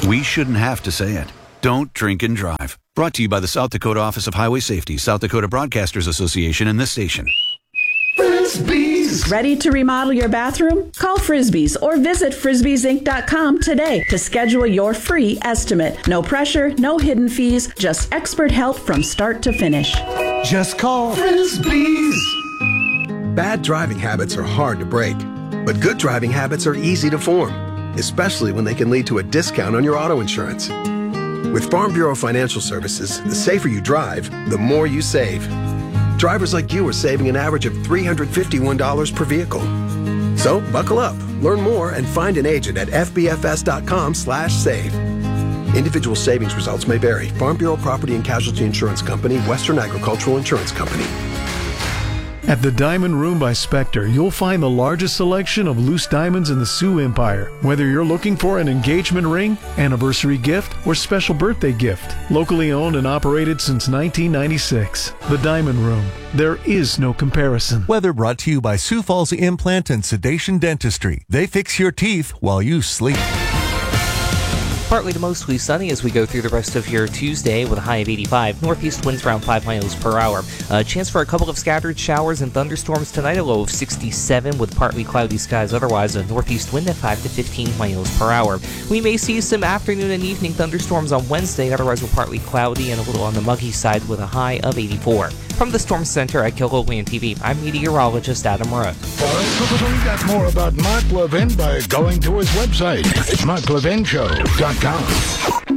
We shouldn't have to say it. Don't drink and drive. Brought to you by the South Dakota Office of Highway Safety, South Dakota Broadcasters Association, and this station. Frisbees! Ready to remodel your bathroom? Call Frisbees or visit frisbeesinc.com today to schedule your free estimate. No pressure, no hidden fees, just expert help from start to finish. Just call Frisbees! Bad driving habits are hard to break, but good driving habits are easy to form, especially when they can lead to a discount on your auto insurance. With Farm Bureau Financial Services, the safer you drive, the more you save. Drivers like you are saving an average of $351 per vehicle. So buckle up, learn more, and find an agent at fbfs.com/save. Individual savings results may vary. Farm Bureau Property and Casualty Insurance Company, Western Agricultural Insurance Company. At the Diamond Room by Spectre, you'll find the largest selection of loose diamonds in the Sioux Empire. Whether you're looking for an engagement ring, anniversary gift, or special birthday gift. Locally owned and operated since 1996. The Diamond Room. There is no comparison. Weather brought to you by Sioux Falls Implant and Sedation Dentistry. They fix your teeth while you sleep. Partly to mostly sunny as we go through the rest of your Tuesday with a high of 85. Northeast winds around 5 miles per hour. A chance for a couple of scattered showers and thunderstorms tonight, a low of 67 with partly cloudy skies. Otherwise, a northeast wind at 5 to 15 miles per hour. We may see some afternoon and evening thunderstorms on Wednesday. Otherwise, we're partly cloudy and a little on the muggy side with a high of 84. From the Storm Center at KILO TV, I'm meteorologist Adam Rudd. Find out more about Mark Levin by going to his website, marklevinshow.com.